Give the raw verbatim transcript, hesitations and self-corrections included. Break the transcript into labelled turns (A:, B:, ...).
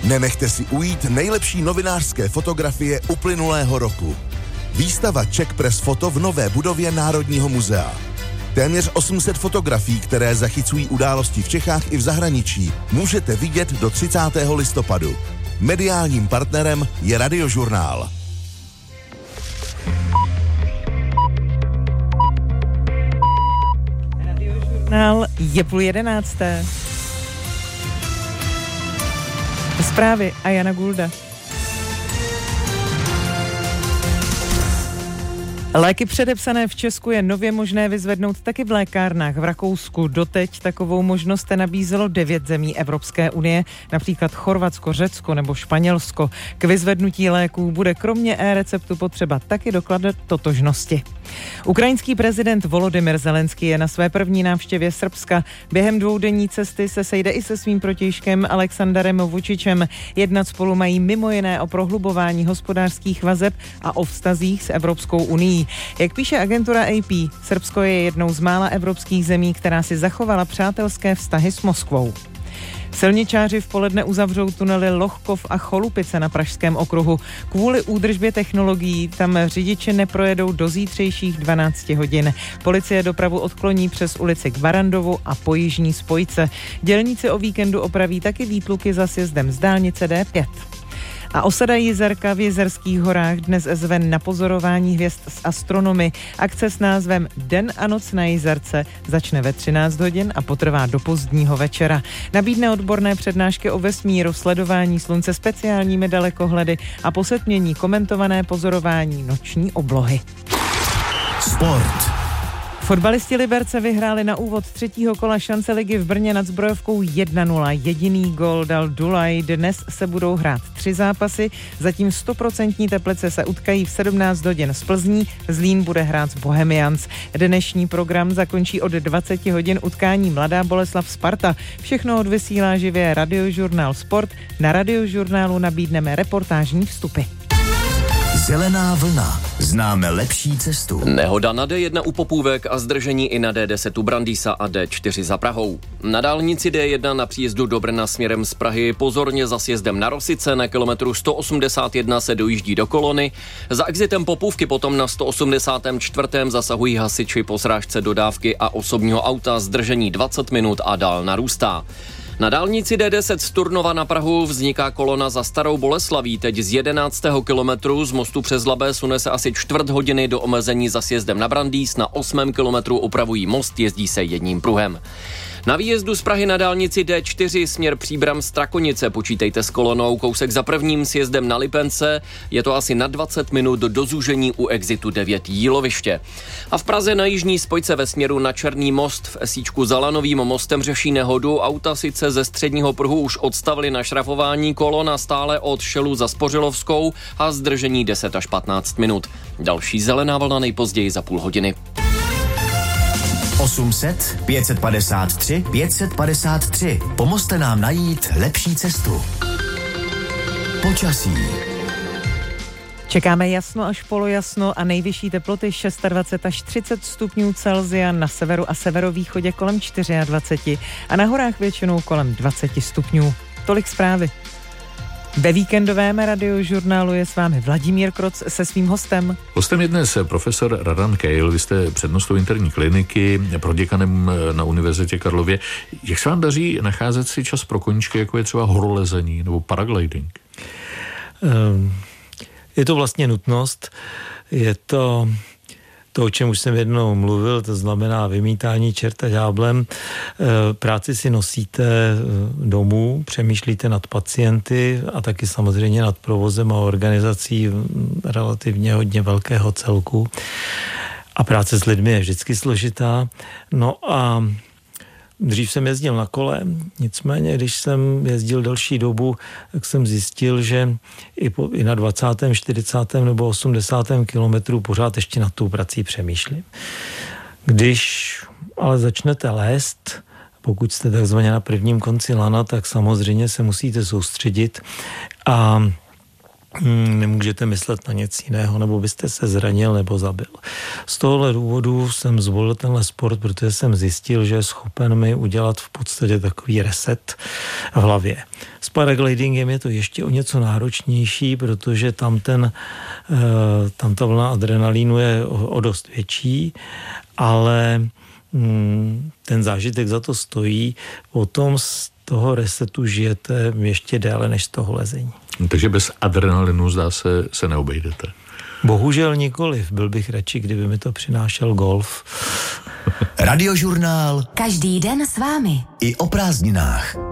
A: Nenechte si ujít nejlepší novinářské fotografie uplynulého roku. Výstava Czech Press Photo v nové budově Národního muzea. Téměř osm set fotografií, které zachycují události v Čechách i v zahraničí, můžete vidět do třicátého listopadu. Mediálním partnerem je Radiožurnál.
B: Radiožurnál je půl jedenácté. Zprávy a Jana Gulda. Léky předepsané v Česku je nově možné vyzvednout taky v lékárnách v Rakousku. Doteď takovou možnost nabízelo devět zemí Evropské unie, například Chorvatsko, Řecko nebo Španělsko. K vyzvednutí léků bude kromě e-receptu potřeba taky doklad totožnosti. Ukrajinský prezident Volodymyr Zelenský je na své první návštěvě Srbska. Během dvoudenní cesty se sejde i se svým protějškem Alexanderem Vučičem. Jednat spolu mají mimo jiné o prohlubování hospodářských vazeb a o vztazích s Evropskou unií. Jak píše agentura A P, Srbsko je jednou z mála evropských zemí, která si zachovala přátelské vztahy s Moskvou. Silničáři v poledne uzavřou tunely Lochkov a Cholupice na Pražském okruhu. Kvůli údržbě technologií tam řidiči neprojedou do zítřejších dvanácti hodin. Policie dopravu odkloní přes ulici k Barandovu a po jižní spojce. Dělníci o víkendu opraví taky výtluky za sjezdem z dálnice D pět. A osada Jizerka v Jizerských horách dnes zve na pozorování hvězd s astronomy. Akce s názvem Den a noc na Jizerce začne ve třináct hodin a potrvá do pozdního večera. Nabídne odborné přednášky o vesmíru, sledování slunce speciálními dalekohledy a po setmění komentované pozorování noční oblohy.
C: Sport.
B: Fotbalisti Liberce vyhráli na úvod třetího kola šance ligy v Brně nad Zbrojovkou jedna nula. Jediný gól dal Dulaj. Dnes se budou hrát tři zápasy. Zatím stoprocentní Teplice se utkají v sedmnáct hodin z Plzní. Zlín bude hrát s Bohemians. Dnešní program zakončí od dvaceti hodin utkání Mladá Boleslav Sparta. Všechno odvysílá živě Radiožurnál Sport. Na Radiožurnálu nabídneme reportážní vstupy.
C: Zelená vlna. Známe lepší cestu.
D: Nehoda na D jedna u Popůvek a zdržení i na D deset u Brandýsa a D čtyři za Prahou. Na dálnici D jedna na příjezdu do Brna směrem z Prahy pozorně za sjezdem na Rosice na kilometru sto osmdesát jedna se dojíždí do kolony. Za exitem Popůvky potom na sto osmdesát čtyři zasahují hasiči po srážce dodávky a osobního auta, zdržení dvacet minut a dál narůstá. Na dálnici D deset z Turnova na Prahu vzniká kolona za Starou Boleslaví. Teď z jedenáctého kilometru z mostu přes Labé sune se asi čtvrt hodiny do omezení za sjezdem na Brandýs. Na osmém kilometru opravují most, jezdí se jedním pruhem. Na výjezdu z Prahy na dálnici D čtyři směr Příbram Strakonice počítejte s kolonou, kousek za prvním sjezdem na Lipence, je to asi na dvacet minut do zúžení u exitu devět Jíloviště. A v Praze na jižní spojce ve směru na Černý most v esíčku za Lanovým mostem řeší nehodu, auta sice ze středního pruhu už odstavili na šrafování, kolona stále od Šelu za Spořilovskou a zdržení deset až patnáct minut. Další zelená vlna nejpozději za půl hodiny.
C: osm set, pět set padesát tři, pět set padesát tři. Pomozte nám najít lepší cestu. Počasí.
B: Čekáme jasno až polojasno a nejvyšší teploty dvacet šest až třicet stupňů Celsia, na severu a severovýchodě kolem dvacet čtyři a na horách většinou kolem dvacet stupňů. Tolik zprávy. Ve víkendovém Radiožurnálu je s vámi Vladimír Kroc se svým hostem.
E: Hostem je dnes profesor Radan Keil, vy jste přednostou interní kliniky, proděkanem na Univerzitě Karlově. Jak se vám daří nacházet si čas pro koníčky, jako je třeba horolezení nebo paragliding?
F: Je to vlastně nutnost, je to to, o čem už jsem jednou mluvil, to znamená vymítání čerta ďáblem. Práci si nosíte domů, přemýšlíte nad pacienty a taky samozřejmě nad provozem a organizací relativně hodně velkého celku. A práce s lidmi je vždycky složitá. No a dřív jsem jezdil na kole, nicméně, když jsem jezdil delší dobu, tak jsem zjistil, že i, po, i na dvacátém, čtyřicátém nebo osmdesátém kilometru pořád ještě nad tou prací přemýšlím. Když ale začnete lézt, pokud jste takzvaně na prvním konci lana, tak samozřejmě se musíte soustředit a nemůžete myslet na nic jiného, nebo byste se zranil nebo zabil. Z tohohle důvodu jsem zvolil tenhle sport, protože jsem zjistil, že je schopen mi udělat v podstatě takový reset v hlavě. S paraglidingem je to ještě o něco náročnější, protože tam, ten, tam ta vlna adrenalínu je o, o dost větší, ale ten zážitek za to stojí. Potom z toho resetu žijete ještě déle než z toho lezení.
E: Takže bez adrenalinu, zdá se, se neobejdete.
F: Bohužel nikoliv. Byl bych radši, kdyby mi to přinášel golf.
C: Radiožurnál.
G: Každý den s vámi.
C: I o prázdninách.